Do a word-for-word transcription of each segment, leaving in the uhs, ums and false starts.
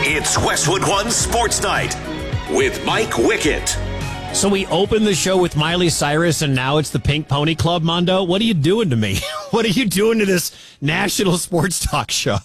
It's Westwood One Sports Night with Mike Wickett. So we opened the show with Miley Cyrus, and now it's the Pink Pony Club, Mondo. What are you doing to me? What are you doing to this national sports talk show?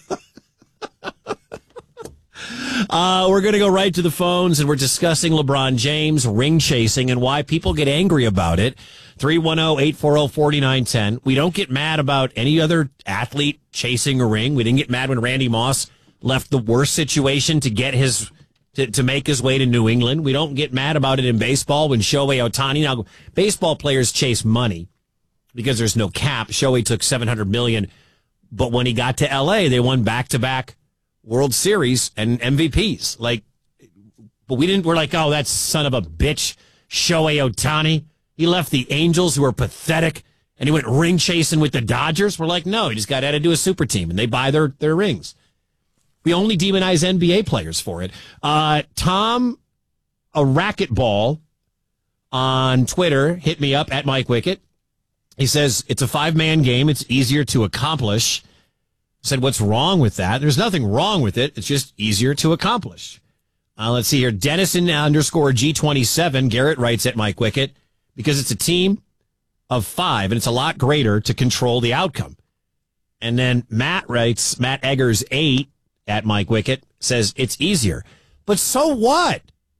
uh, we're going to go right to the phones, and we're discussing LeBron James ring chasing and why people get angry about it. three one zero, eight four zero, four nine one zero. We don't get mad about any other athlete chasing a ring. We didn't get mad when Randy Moss left the worst situation to get his to, to make his way to New England. We don't get mad about it in baseball when Shohei Ohtani. Now, baseball players chase money because there's no cap. Shohei took seven hundred million dollars, but when he got to L A, they won back-to-back World Series and M V Ps. Like, but we didn't. We're like, oh, that son of a bitch, Shohei Ohtani. He left the Angels, who are pathetic, and he went ring chasing with the Dodgers. We're like, no, he just got added to a super team, and they buy their their rings. We only demonize N B A players for it. Uh, Tom, a racquetball on Twitter, hit me up at Mike Wickett. He says, it's a five-man game. It's easier to accomplish. I said, what's wrong with that? There's nothing wrong with it. It's just easier to accomplish. Uh, let's see here. Dennison underscore G twenty-seven. Garrett writes at Mike Wickett, because it's a team of five, and it's a lot greater to control the outcome. And then Matt writes, Matt Eggers eight, at Mike Wickett, says it's easier. But so what?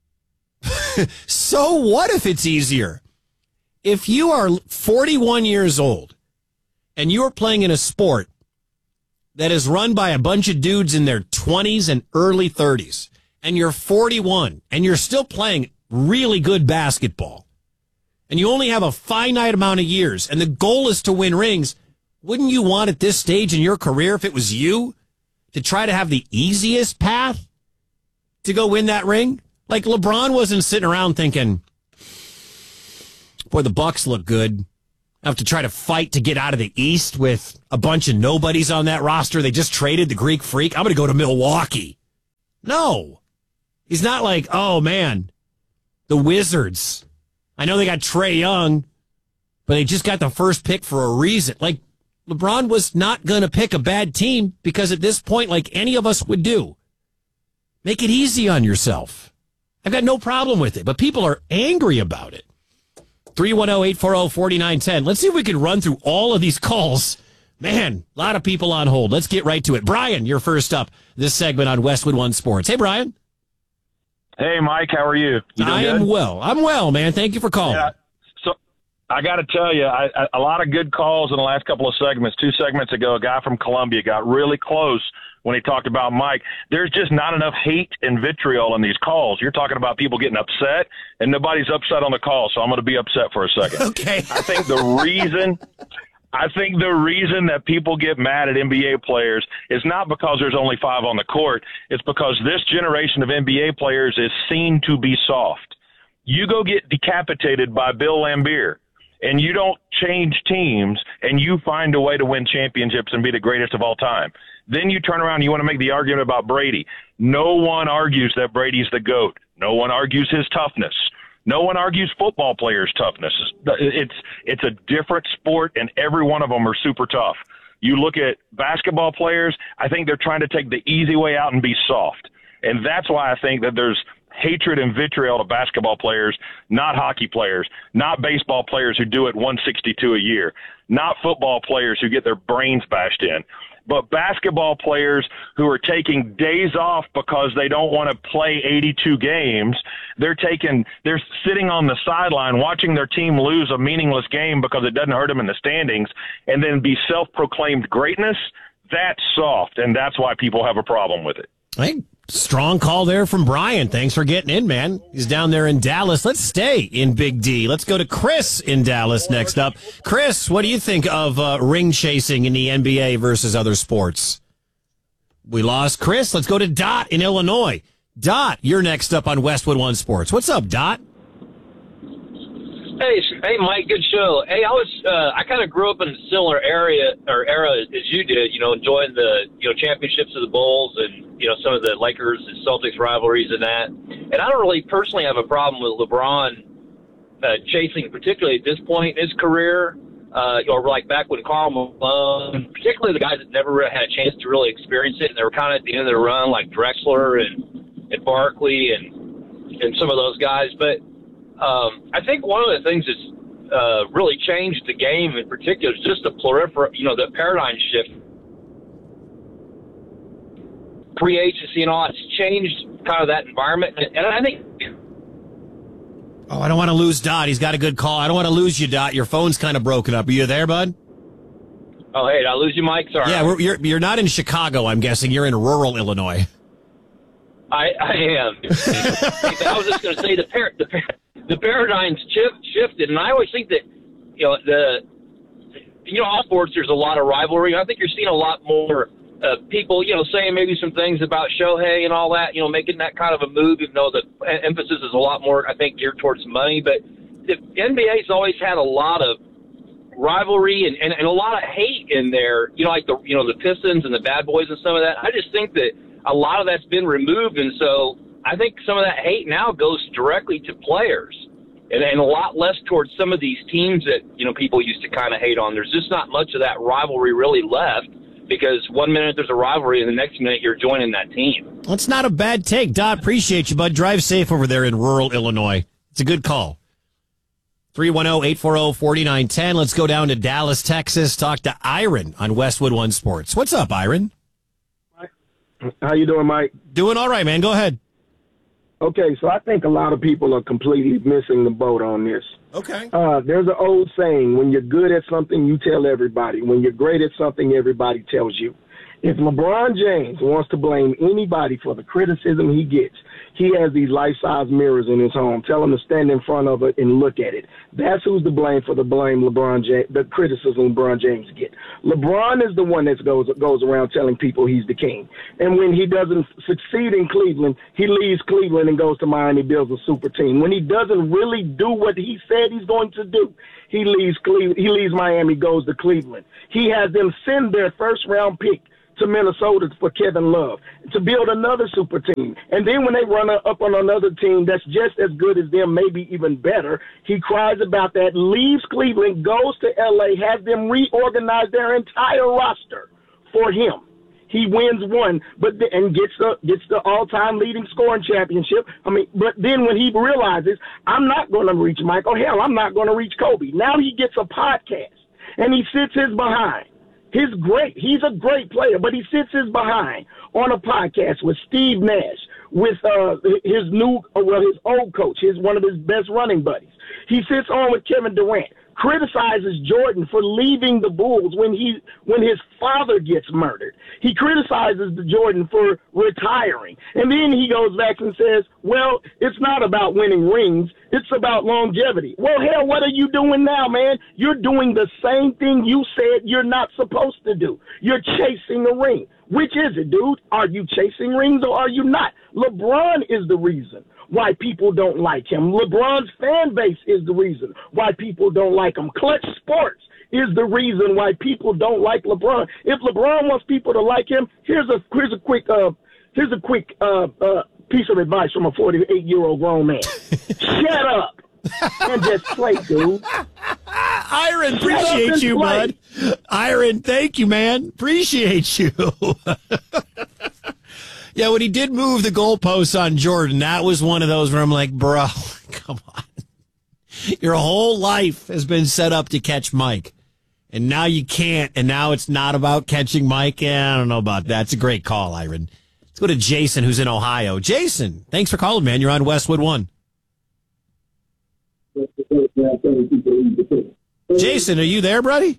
So what if it's easier? If you are forty-one years old and you are playing in a sport that is run by a bunch of dudes in their twenties and early thirties, and you're forty-one and you're still playing really good basketball, and you only have a finite amount of years, and the goal is to win rings, wouldn't you want at this stage in your career, if it was you, to try to have the easiest path to go win that ring? Like, LeBron wasn't sitting around thinking, boy, the Bucks look good. I have to try to fight to get out of the East with a bunch of nobodies on that roster. They just traded the Greek Freak. I'm going to go to Milwaukee. No. He's not like, oh, man, the Wizards. I know they got Trae Young, but they just got the first pick for a reason. Like, LeBron was not going to pick a bad team because at this point, like any of us would do, make it easy on yourself. I've got no problem with it, but people are angry about it. three one zero, eight four zero, four nine one zero. Let's see if we can run through all of these calls. Man, a lot of people on hold. Let's get right to it. Brian, you're first up this segment on Westwood One Sports. Hey, Brian. Hey, Mike. How are you? you I good? am well. I'm well, man. Thank you for calling. Yeah. I got to tell you, I, I, a lot of good calls in the last couple of segments. Two segments ago, a guy from Columbia got really close when he talked about Mike. There's just not enough hate and vitriol in these calls. You're talking about people getting upset, and nobody's upset on the call, so I'm going to be upset for a second. Okay. I think the reason I think the reason that people get mad at N B A players is not because there's only five on the court. It's because this generation of N B A players is seen to be soft. You go get decapitated by Bill Laimbeer, and you don't change teams, and you find a way to win championships and be the greatest of all time. Then you turn around and you want to make the argument about Brady. No one argues that Brady's the GOAT. No one argues his toughness. No one argues football players' toughness. It's it's a different sport, and every one of them are super tough. You look at basketball players, I think they're trying to take the easy way out and be soft. And that's why I think that there's hatred and vitriol to basketball players, not hockey players, not baseball players who do it one sixty-two a year, not football players who get their brains bashed in, but basketball players who are taking days off because they don't want to play eighty-two games. They're taking, they're sitting on the sideline watching their team lose a meaningless game because it doesn't hurt them in the standings, and then be self-proclaimed greatness. That's soft, and that's why people have a problem with it. Hey, strong call there from Brian. Thanks for getting in, man. He's down there in Dallas. Let's stay in Big D. Let's go to Chris in Dallas next up. Chris, what do you think of uh, ring chasing in the N B A versus other sports? We lost Chris. Let's go to Dot in Illinois. Dot, you're next up on Westwood One Sports. What's up, Dot? Hey, hey, Mike, good show. Hey, I was, uh, I kind of grew up in a similar area or era as you did, you know, enjoying the, you know, championships of the Bulls and, you know, some of the Lakers and Celtics rivalries and that. And I don't really personally have a problem with LeBron uh, chasing, particularly at this point in his career. Uh, or like back when Karl Malone, particularly the guys that never really had a chance to really experience it, and they were kind of at the end of their run, like Drexler and, and Barkley and and some of those guys. But um, I think one of the things that's uh, really changed the game in particular is just the prolifer, you know, the paradigm shift. Free agency and all, it's changed kind of that environment. And, and I think... Oh, I don't want to lose Dot. He's got a good call. I don't want to lose you, Dot. Your phone's kind of broken up. Are you there, bud? Oh, hey, did I lose you, Mike? Sorry. Yeah, we're, you're you're not in Chicago, I'm guessing. You're in rural Illinois. I, I am. I was just going to say the, par- the, par- the paradigm's shift, shifted, and I always think that, you know, the you know, all sports, there's a lot of rivalry. I think you're seeing a lot more uh, people, you know, saying maybe some things about Shohei and all that, you know, making that kind of a move, even though the emphasis is a lot more, I think, geared towards money. But the N B A's always had a lot of rivalry and, and, and a lot of hate in there, you know, like the, you know, the Pistons and the Bad Boys and some of that. I just think that a lot of that's been removed. And so I think some of that hate now goes directly to players. And, and a lot less towards some of these teams that, you know, people used to kind of hate on. There's just not much of that rivalry really left, because one minute there's a rivalry and the next minute you're joining that team. That's not a bad take. Dot, appreciate you, bud. Drive safe over there in rural Illinois. It's a good call. three one zero, eight four zero, four nine one zero. Let's go down to Dallas, Texas. Talk to Iron on Westwood One Sports. What's up, Iron? How you doing, Mike? Doing all right, man. Go ahead. Okay, so I think a lot of people are completely missing the boat on this. Okay. Uh, there's an old saying, when you're good at something, you tell everybody. When you're great at something, everybody tells you. If LeBron James wants to blame anybody for the criticism he gets, he has these life-size mirrors in his home. Tell him to stand in front of it and look at it. That's who's to blame for the blame LeBron James, the criticism LeBron James gets. LeBron is the one that goes goes around telling people he's the king. And when he doesn't succeed in Cleveland, he leaves Cleveland and goes to Miami, builds a super team. When he doesn't really do what he said he's going to do, he leaves Cleveland, he leaves Miami, goes to Cleveland. He has them send their first-round pick to Minnesota for Kevin Love to build another super team. And then when they run up on another team that's just as good as them, maybe even better, he cries about that, leaves Cleveland, goes to L A, has them reorganize their entire roster for him. He wins one, but the, and gets the gets the all-time leading scoring championship. I mean, but then when he realizes, I'm not going to reach Michael, hell, I'm not going to reach Kobe. Now he gets a podcast, and he sits his behind. He's great. He's a great player, but he sits his behind on a podcast with Steve Nash, with uh, his new, well, his old coach, his one of his best running buddies. He sits on with Kevin Durant, criticizes Jordan for leaving the Bulls when he when his father gets murdered. He criticizes the Jordan for retiring. And then he goes back and says, well, it's not about winning rings. It's about longevity. Well, hell, what are you doing now, man? You're doing the same thing you said you're not supposed to do. You're chasing a ring. Which is it, dude? Are you chasing rings or are you not? LeBron is the reason why people don't like him. LeBron's fan base is the reason why people don't like him. Clutch Sports is the reason why people don't like LeBron. If LeBron wants people to like him, here's a here's a quick uh here's a quick uh uh piece of advice from a forty-eight year old grown man. Shut up and just play, dude. Iron, appreciate you, bud. Iron, thank you, man. Appreciate you. Yeah, when he did move the goalposts on Jordan, that was one of those where I'm like, bro, come on. Your whole life has been set up to catch Mike, and now you can't, and now it's not about catching Mike. Yeah, I don't know about that. It's a great call, Iron. Let's go to Jason, who's in Ohio. Jason, thanks for calling, man. You're on Westwood One. Jason, are you there, buddy?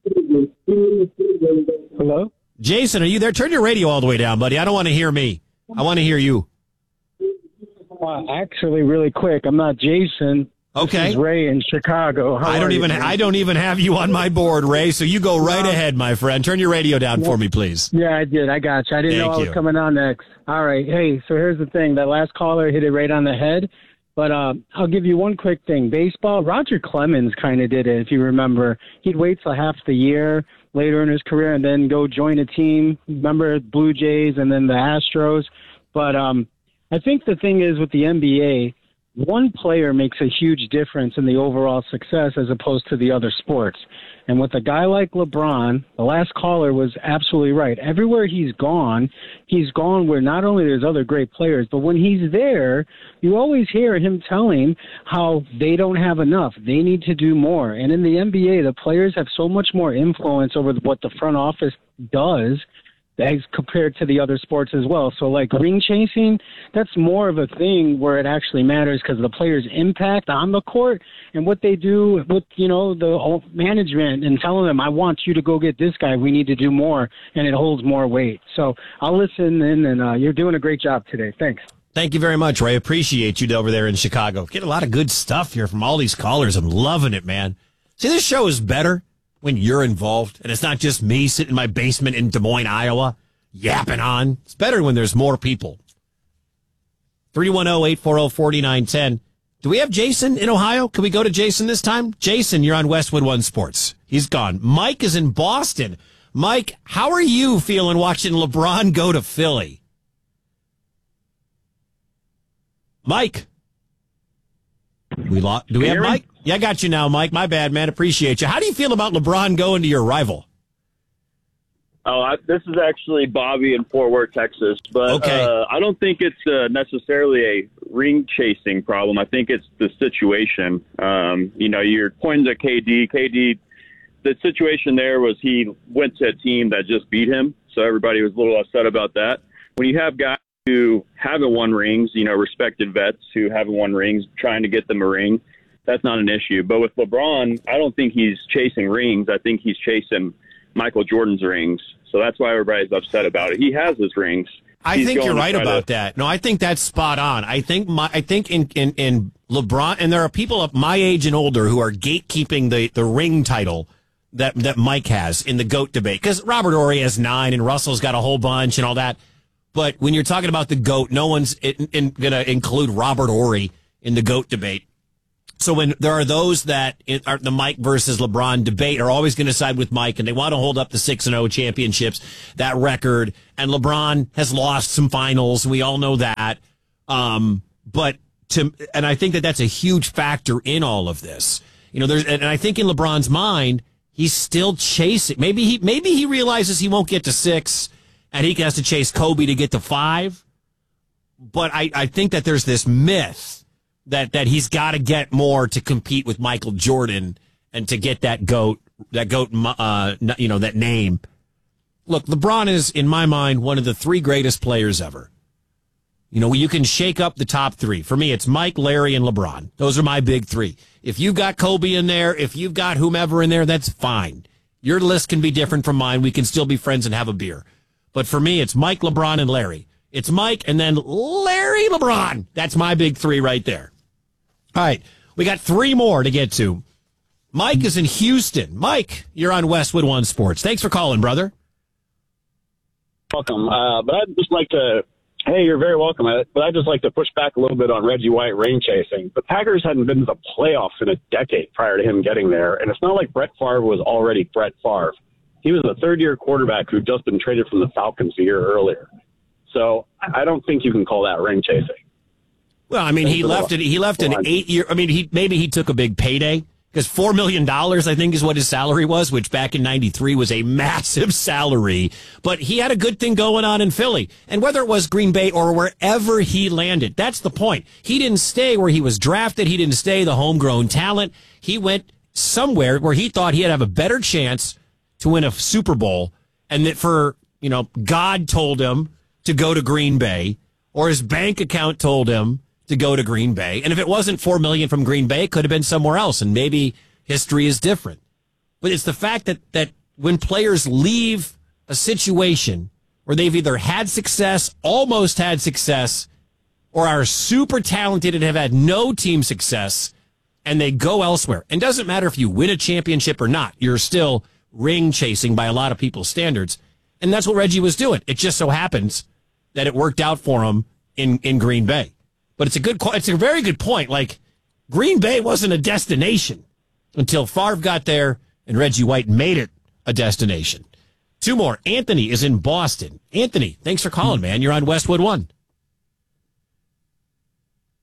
Hello? Jason, are you there? Turn your radio all the way down, buddy. I don't want to hear me. I want to hear you. Uh, actually, really quick, I'm not Jason. Okay. This is Ray in Chicago. How I don't are even you, I don't even have you on my board, Ray, so you go right ahead, my friend. Turn your radio down for me, please. Yeah, I did. I got you. I didn't Thank know I was you. coming on next. All right. Hey, so here's the thing. That last caller hit it right on the head. But uh, I'll give you one quick thing. Baseball, Roger Clemens kind of did it, if you remember. He'd wait till half the year later in his career and then go join a team. Remember Blue Jays and then the Astros. But um, I think the thing is with the N B A, one player makes a huge difference in the overall success as opposed to the other sports. And with a guy like LeBron, the last caller was absolutely right. Everywhere he's gone, he's gone where not only there's other great players, but when he's there, you always hear him telling how they don't have enough. They need to do more. And in the N B A, the players have so much more influence over what the front office does as compared to the other sports as well. So like ring chasing, that's more of a thing where it actually matters because of the players' impact on the court and what they do with, you know, the management and telling them, I want you to go get this guy. We need to do more. And it holds more weight. So I'll listen in, and uh, you're doing a great job today. Thanks. Thank you very much, Ray. Appreciate you over there in Chicago. Get a lot of good stuff here from all these callers. I'm loving it, man. See, this show is better when you're involved, and it's not just me sitting in my basement in Des Moines, Iowa, yapping on. It's better when there's more people. three one zero, eight four zero, four nine one zero. Do we have Jason in Ohio? Can we go to Jason this time? Jason, you're on Westwood One Sports. He's gone. Mike is in Boston. Mike, how are you feeling watching LeBron go to Philly? Mike. We lost. Do we have Mike? Yeah, I got you now, Mike. My bad, man. Appreciate you. How do you feel about LeBron going to your rival? Oh, I, this is actually Bobby in Fort Worth, Texas. But okay. uh, I don't think it's uh, necessarily a ring chasing problem. I think it's the situation. Um, you know, you're pointing to K D. K D, the situation there was he went to a team that just beat him. So everybody was a little upset about that. When you have guys who haven't won rings, you know, respected vets who haven't won rings, trying to get them a ring, that's not an issue. But with LeBron, I don't think he's chasing rings. I think he's chasing Michael Jordan's rings. So that's why everybody's upset about it. He has his rings. I He's think you're going to right try about to- that. No, I think that's spot on. I think my, I think in, in, in LeBron, and there are people of my age and older who are gatekeeping the, the ring title that, that Mike has in the GOAT debate. Because Robert Horry has nine and Russell's got a whole bunch and all that. But when you're talking about the GOAT, no one's in, in, going to include Robert Horry in the GOAT debate. So when there are those that it, are the Mike versus LeBron debate are always going to side with Mike, and they want to hold up the six and oh championships, that record. And LeBron has lost some finals. We all know that. Um, but to, and I think that that's a huge factor in all of this. You know, there's, and I think in LeBron's mind, he's still chasing. Maybe he, maybe he realizes he won't get to six and he has to chase Kobe to get to five. But I, I think that there's this myth that that he's got to get more to compete with Michael Jordan and to get that GOAT, that GOAT, uh, you know, that name. Look, LeBron is, in my mind, one of the three greatest players ever. You know, you can shake up the top three. For me, it's Mike, Larry, and LeBron. Those are my big three. If you've got Kobe in there, if you've got whomever in there, that's fine. Your list can be different from mine. We can still be friends and have a beer. But for me, it's Mike, LeBron, and Larry. It's Mike and then Larry, LeBron. That's my big three right there. All right, we got three more to get to. Mike is in Houston. Mike, you're on Westwood One Sports. Thanks for calling, brother. Welcome. Uh, but I'd just like to, hey, you're very welcome. But I'd just like to push back a little bit on Reggie White ring chasing. The Packers hadn't been to the playoffs in a decade prior to him getting there. And it's not like Brett Favre was already Brett Favre. He was a third-year quarterback who'd just been traded from the Falcons a year earlier. So I don't think you can call that ring chasing. Well, I mean, he left it. He left an eight-year. I mean, he maybe he took a big payday because four million dollars, I think, is what his salary was, which back in ninety-three was a massive salary. But he had a good thing going on in Philly, and whether it was Green Bay or wherever he landed, that's the point. He didn't stay where he was drafted. He didn't stay the homegrown talent. He went somewhere where he thought he'd have a better chance to win a Super Bowl, and that for you know, God told him to go to Green Bay, or his bank account told him to go to Green Bay. And if it wasn't four million dollars from Green Bay, it could have been somewhere else, and maybe history is different. But it's the fact that, that when players leave a situation where they've either had success, almost had success, or are super talented and have had no team success, and they go elsewhere. And it doesn't matter if you win a championship or not. You're still ring chasing by a lot of people's standards. And that's what Reggie was doing. It just so happens that it worked out for him in, in Green Bay. But it's a good, it's a very good point. Like, Green Bay wasn't a destination until Favre got there and Reggie White made it a destination. Two more. Anthony is in Boston. Anthony, thanks for calling, man. You're on Westwood One.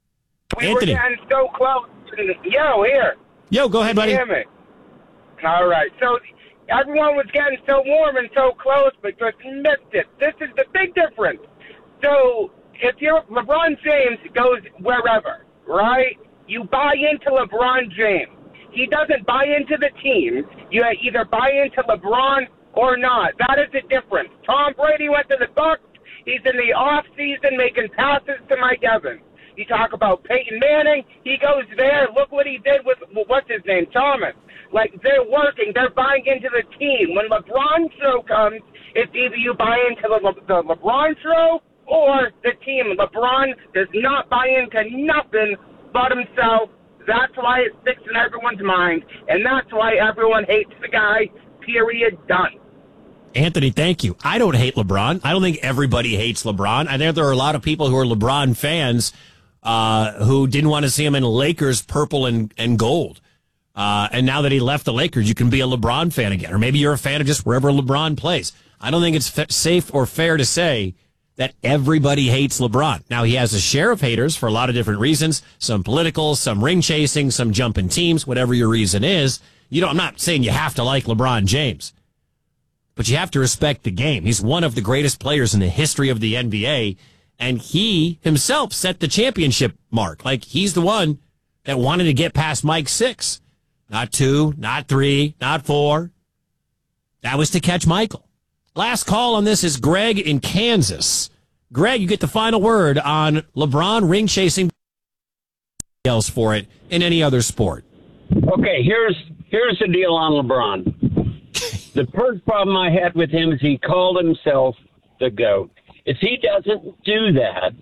We Anthony. were getting so close. Yo, here. Yo, go ahead, buddy. Damn it. All right. So everyone was getting so warm and so close, but just missed it. This is the big difference. So if you're LeBron James goes wherever, right? You buy into LeBron James. He doesn't buy into the team. You either buy into LeBron or not. That is the difference. Tom Brady went to the Bucs. He's in the off season making passes to Mike Evans. You talk about Peyton Manning. He goes there. Look what he did with, what's his name, Thomas. Like, they're working. They're buying into the team. When LeBron show comes, it's either you buy into the, Le- the LeBron show or the team. LeBron does not buy into nothing but himself. That's why it sticks in everyone's mind, and that's why everyone hates the guy, period, done. Anthony, thank you. I don't hate LeBron. I don't think everybody hates LeBron. I think there are a lot of people who are LeBron fans uh, who didn't want to see him in Lakers purple and, and gold. Uh, and now that he left the Lakers, you can be a LeBron fan again. Or maybe you're a fan of just wherever LeBron plays. I don't think it's f- safe or fair to say that everybody hates LeBron. Now, he has a share of haters for a lot of different reasons. Some political, some ring chasing, some jumping teams, whatever your reason is. You know, I'm not saying you have to like LeBron James, but you have to respect the game. He's one of the greatest players in the history of the N B A, and he himself set the championship mark. Like, he's the one that wanted to get past Mike six. Not two, not three, not four. That was to catch Michael. Last call on this is Greg in Kansas. Greg, you get the final word on LeBron ring chasing else for it in any other sport. Okay, here's here's the deal on LeBron. The first problem I had with him is he called himself the GOAT. If he doesn't do that,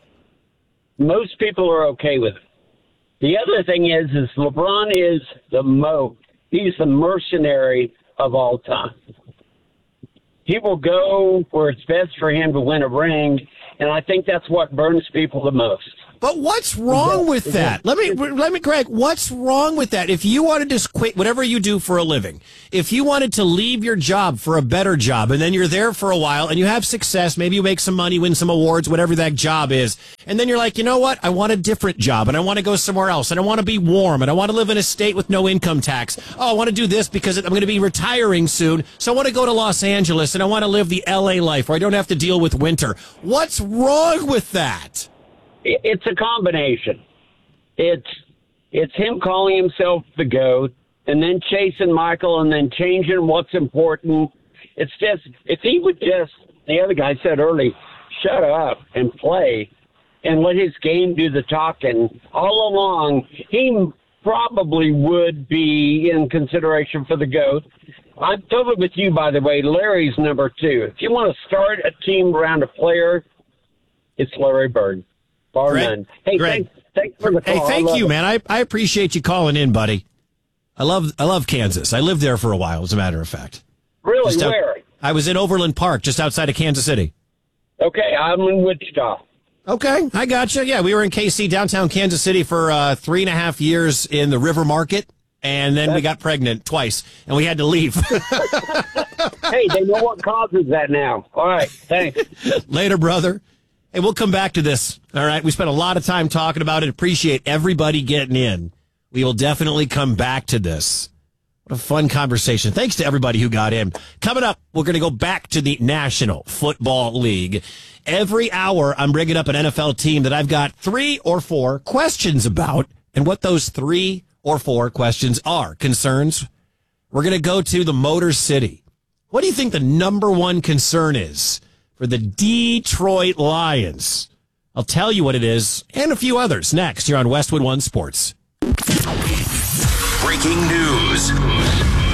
most people are okay with it. The other thing is, is LeBron is the most. He's the mercenary of all time. He will go where it's best for him to win a ring, and I think that's what burns people the most. But what's wrong with that? Let me, let me, Greg, what's wrong with that? If you wanted to quit whatever you do for a living, if you wanted to leave your job for a better job, and then you're there for a while and you have success, maybe you make some money, win some awards, whatever that job is, and then you're like, you know what? I want a different job, and I want to go somewhere else, and I want to be warm, and I want to live in a state with no income tax. Oh, I want to do this because I'm going to be retiring soon, so I want to go to Los Angeles, and I want to live the L A life where I don't have to deal with winter. What's wrong with that? It's a combination. It's it's him calling himself the GOAT and then chasing Michael and then changing what's important. It's just, if he would just, the other guy said early, shut up and play and let his game do the talking all along, he probably would be in consideration for the GOAT. I'm totally with you, by the way. Larry's number two. If you want to start a team around a player, it's Larry Bird. Bar Greg, none. Hey, Greg, thanks, thanks for the call. Hey, thank you, it. man. I, I appreciate you calling in, buddy. I love I love Kansas. I lived there for a while, as a matter of fact. Really? Just out- Where? I was in Overland Park, just outside of Kansas City. Okay, I'm in Wichita. Okay, I gotcha. Yeah, we were in K C, downtown Kansas City, for uh, three and a half years in the River Market, and then That's- we got pregnant twice, and we had to leave. Hey, they know what causes that now. All right, thanks. Later, brother. Hey, we'll come back to this. All right, we spent a lot of time talking about it. Appreciate everybody getting in. We will definitely come back to this. What a fun conversation. Thanks to everybody who got in. Coming up, we're going to go back to the National Football League. Every hour, I'm bringing up an N F L team that I've got three or four questions about, and what those three or four questions are. Concerns. We're going to go to the Motor City. What do you think the number one concern is for the Detroit Lions? I'll tell you what it is, and a few others, next here on Westwood One Sports. Breaking news.